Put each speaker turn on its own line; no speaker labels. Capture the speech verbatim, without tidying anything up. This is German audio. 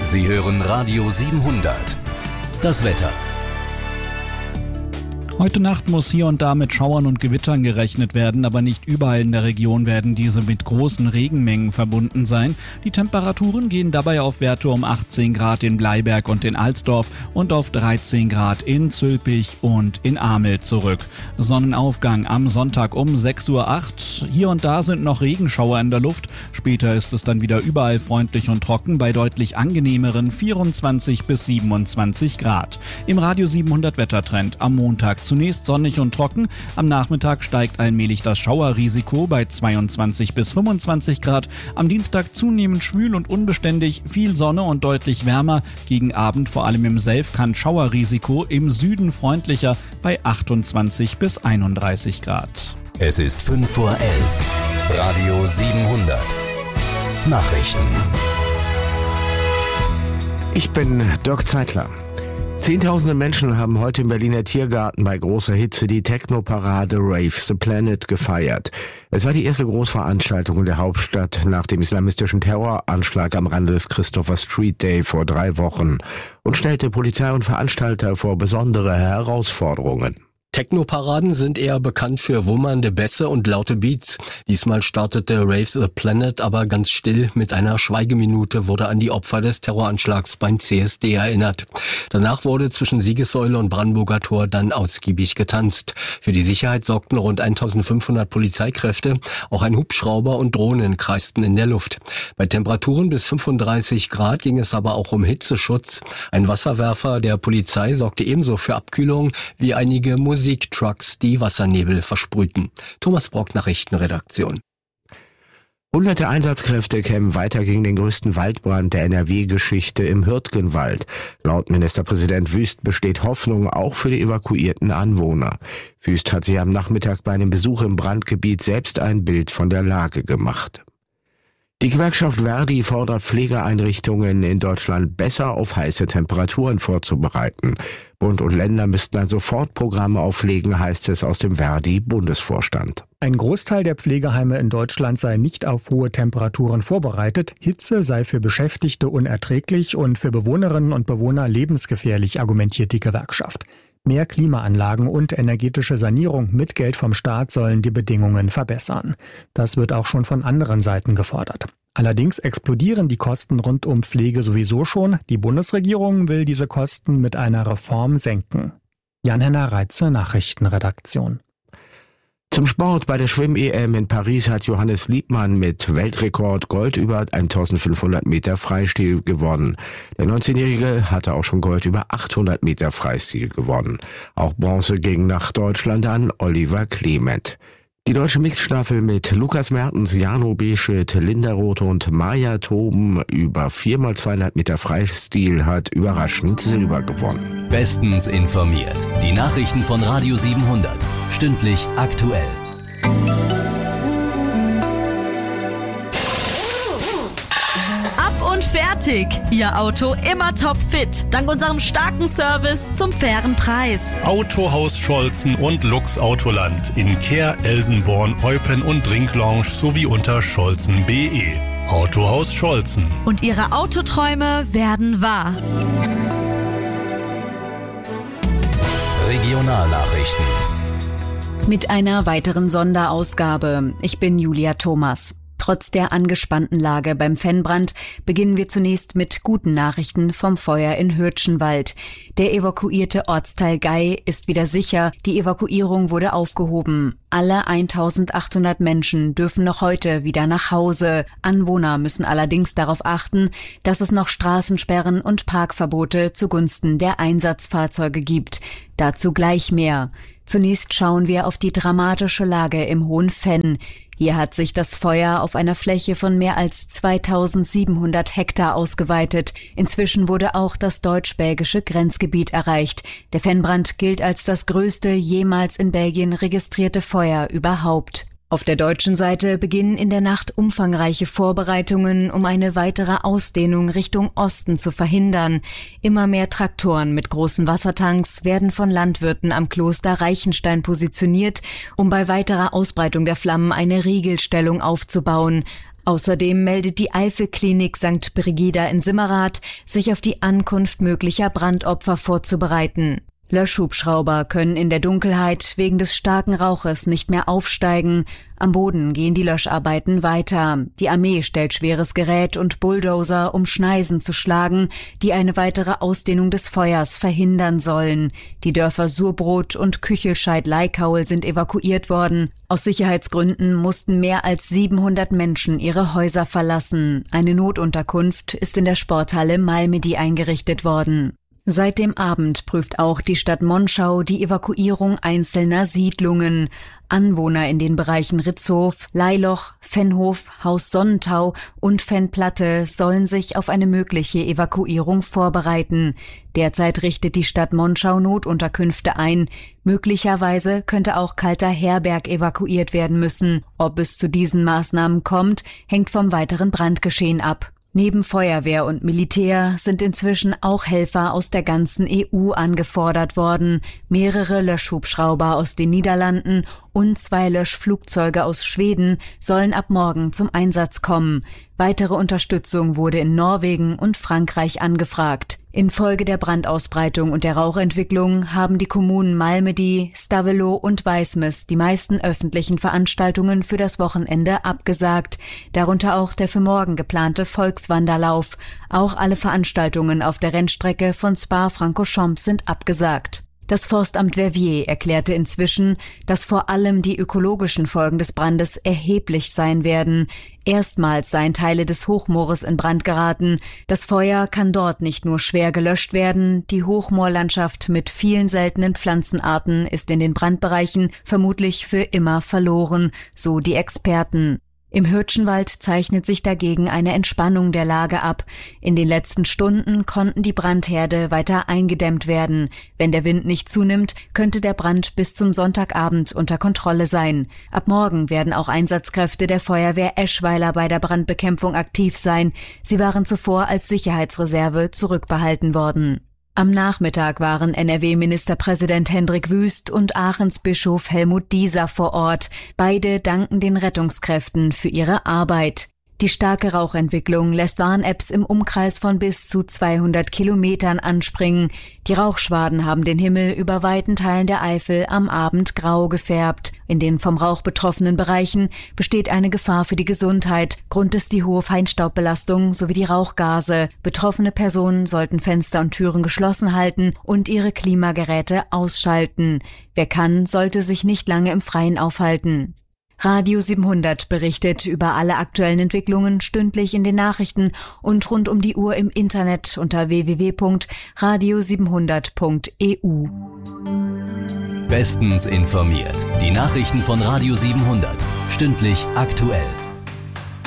Sie hören Radio siebenhundert. Das Wetter.
Heute Nacht muss hier und da mit Schauern und Gewittern gerechnet werden, aber nicht überall in der Region werden diese mit großen Regenmengen verbunden sein. Die Temperaturen gehen dabei auf Werte um achtzehn Grad in Bleiberg und in Alsdorf und auf dreizehn Grad in Zülpich und in Amel zurück. Sonnenaufgang am Sonntag um sechs Uhr acht. Hier und da sind noch Regenschauer in der Luft. Später ist es dann wieder überall freundlich und trocken bei deutlich angenehmeren vierundzwanzig bis siebenundzwanzig Grad. Im Radio siebenhundert Wettertrend am Montag zunächst sonnig und trocken. Am Nachmittag steigt allmählich das Schauerrisiko bei zweiundzwanzig bis fünfundzwanzig Grad. Am Dienstag zunehmend schwül und unbeständig, viel Sonne und deutlich wärmer. Gegen Abend vor allem im Selfkant Schauerrisiko, im Süden freundlicher bei achtundzwanzig bis einunddreißig Grad.
Es ist fünf vor elf. Radio siebenhundert. Nachrichten.
Ich bin Dirk Zeitler. Zehntausende Menschen haben heute im Berliner Tiergarten bei großer Hitze die Techno-Parade Rave the Planet gefeiert. Es war die erste Großveranstaltung in der Hauptstadt nach dem islamistischen Terroranschlag am Rande des Christopher Street Day vor drei Wochen und stellte Polizei und Veranstalter vor besondere Herausforderungen.
Techno-Paraden sind eher bekannt für wummernde Bässe und laute Beats. Diesmal startete Rave the Planet aber ganz still. Mit einer Schweigeminute wurde an die Opfer des Terroranschlags beim C S D erinnert. Danach wurde zwischen Siegessäule und Brandenburger Tor dann ausgiebig getanzt. Für die Sicherheit sorgten rund eintausendfünfhundert Polizeikräfte. Auch ein Hubschrauber und Drohnen kreisten in der Luft. Bei Temperaturen bis fünfunddreißig Grad ging es aber auch um Hitzeschutz. Ein Wasserwerfer der Polizei sorgte ebenso für Abkühlung wie einige Musik Musiktrucks, die Wassernebel versprühten. Thomas Brock, Nachrichtenredaktion.
Hunderte Einsatzkräfte kämpfen weiter gegen den größten Waldbrand der N R W-Geschichte im Hürtgenwald. Laut Ministerpräsident Wüst besteht Hoffnung auch für die evakuierten Anwohner. Wüst hat sich am Nachmittag bei einem Besuch im Brandgebiet selbst ein Bild von der Lage gemacht. Die Gewerkschaft Verdi fordert Pflegeeinrichtungen in Deutschland besser auf heiße Temperaturen vorzubereiten. Bund und Länder müssten ein Sofortprogramm auflegen, heißt es aus dem Verdi-Bundesvorstand.
Ein Großteil der Pflegeheime in Deutschland sei nicht auf hohe Temperaturen vorbereitet. Hitze sei für Beschäftigte unerträglich und für Bewohnerinnen und Bewohner lebensgefährlich, argumentiert die Gewerkschaft. Mehr Klimaanlagen und energetische Sanierung mit Geld vom Staat sollen die Bedingungen verbessern. Das wird auch schon von anderen Seiten gefordert. Allerdings explodieren die Kosten rund um Pflege sowieso schon. Die Bundesregierung will diese Kosten mit einer Reform senken. Jan-Henner Reitze, Nachrichtenredaktion.
Zum Sport: Bei der Schwimm-E M in Paris hat Johannes Liebmann mit Weltrekord Gold über eintausendfünfhundert Meter Freistil gewonnen. Der neunzehnjährige hatte auch schon Gold über achthundert Meter Freistil gewonnen. Auch Bronze ging nach Deutschland an Oliver Clement. Die deutsche Mixstaffel mit Lukas Mertens, Jano Beschet, Linda Roth und Maja Toben über vier mal zweihundert Meter Freistil hat überraschend Silber gewonnen.
Bestens informiert. Die Nachrichten von Radio siebenhundert. Stündlich aktuell.
Ab und fertig. Ihr Auto immer topfit. Dank unserem starken Service zum fairen Preis.
Autohaus Scholzen und Lux Autoland in Kehr, Elsenborn, Eupen und Drinklounge sowie unter scholzen punkt de. Autohaus Scholzen.
Und Ihre Autoträume werden wahr.
Regionalnachrichten.
Mit einer weiteren Sonderausgabe. Ich bin Julia Thomas. Trotz der angespannten Lage beim Fennbrand beginnen wir zunächst mit guten Nachrichten vom Feuer in Hürtgenwald. Der evakuierte Ortsteil Gey ist wieder sicher. Die Evakuierung wurde aufgehoben. Alle eintausendachthundert Menschen dürfen noch heute wieder nach Hause. Anwohner müssen allerdings darauf achten, dass es noch Straßensperren und Parkverbote zugunsten der Einsatzfahrzeuge gibt. Dazu gleich mehr. Zunächst schauen wir auf die dramatische Lage im Hohen Fenn. Hier hat sich das Feuer auf einer Fläche von mehr als zweitausendsiebenhundert Hektar ausgeweitet. Inzwischen wurde auch das deutsch-belgische Grenzgebiet erreicht. Der Fennbrand gilt als das größte jemals in Belgien registrierte Feuer überhaupt. Auf der deutschen Seite beginnen in der Nacht umfangreiche Vorbereitungen, um eine weitere Ausdehnung Richtung Osten zu verhindern. Immer mehr Traktoren mit großen Wassertanks werden von Landwirten am Kloster Reichenstein positioniert, um bei weiterer Ausbreitung der Flammen eine Riegelstellung aufzubauen. Außerdem meldet die Eifelklinik Sankt Brigida in Simmerath, sich auf die Ankunft möglicher Brandopfer vorzubereiten. Löschhubschrauber können in der Dunkelheit wegen des starken Rauches nicht mehr aufsteigen. Am Boden gehen die Löscharbeiten weiter. Die Armee stellt schweres Gerät und Bulldozer, um Schneisen zu schlagen, die eine weitere Ausdehnung des Feuers verhindern sollen. Die Dörfer Surbrot und Küchelscheid-Leikaul sind evakuiert worden. Aus Sicherheitsgründen mussten mehr als siebenhundert Menschen ihre Häuser verlassen. Eine Notunterkunft ist in der Sporthalle Malmedy eingerichtet worden. Seit dem Abend prüft auch die Stadt Monschau die Evakuierung einzelner Siedlungen. Anwohner in den Bereichen Ritzhof, Leiloch, Venhof, Haus Sonnentau und Venplatte sollen sich auf eine mögliche Evakuierung vorbereiten. Derzeit richtet die Stadt Monschau Notunterkünfte ein. Möglicherweise könnte auch Kalter Herberg evakuiert werden müssen. Ob es zu diesen Maßnahmen kommt, hängt vom weiteren Brandgeschehen ab. Neben Feuerwehr und Militär sind inzwischen auch Helfer aus der ganzen E U angefordert worden. Mehrere Löschhubschrauber aus den Niederlanden und zwei Löschflugzeuge aus Schweden sollen ab morgen zum Einsatz kommen. Weitere Unterstützung wurde in Norwegen und Frankreich angefragt. Infolge der Brandausbreitung und der Rauchentwicklung haben die Kommunen Malmedy, Stavelot und Weismes die meisten öffentlichen Veranstaltungen für das Wochenende abgesagt, darunter auch der für morgen geplante Volkswanderlauf. Auch alle Veranstaltungen auf der Rennstrecke von Spa-Francorchamps sind abgesagt. Das Forstamt Verviers erklärte inzwischen, dass vor allem die ökologischen Folgen des Brandes erheblich sein werden. Erstmals seien Teile des Hochmoores in Brand geraten. Das Feuer kann dort nicht nur schwer gelöscht werden, die Hochmoorlandschaft mit vielen seltenen Pflanzenarten ist in den Brandbereichen vermutlich für immer verloren, so die Experten. Im Hürtschenwald zeichnet sich dagegen eine Entspannung der Lage ab. In den letzten Stunden konnten die Brandherde weiter eingedämmt werden. Wenn der Wind nicht zunimmt, könnte der Brand bis zum Sonntagabend unter Kontrolle sein. Ab morgen werden auch Einsatzkräfte der Feuerwehr Eschweiler bei der Brandbekämpfung aktiv sein. Sie waren zuvor als Sicherheitsreserve zurückbehalten worden. Am Nachmittag waren N R W-Ministerpräsident Hendrik Wüst und Aachens Bischof Helmut Dieser vor Ort. Beide danken den Rettungskräften für ihre Arbeit. Die starke Rauchentwicklung lässt Warn-Apps im Umkreis von bis zu zweihundert Kilometern anspringen. Die Rauchschwaden haben den Himmel über weiten Teilen der Eifel am Abend grau gefärbt. In den vom Rauch betroffenen Bereichen besteht eine Gefahr für die Gesundheit. Grund ist die hohe Feinstaubbelastung sowie die Rauchgase. Betroffene Personen sollten Fenster und Türen geschlossen halten und ihre Klimageräte ausschalten. Wer kann, sollte sich nicht lange im Freien aufhalten. Radio siebenhundert berichtet über alle aktuellen Entwicklungen stündlich in den Nachrichten und rund um die Uhr im Internet unter w w w punkt radio siebenhundert punkt e u.
Bestens informiert. Die Nachrichten von Radio siebenhundert. Stündlich aktuell.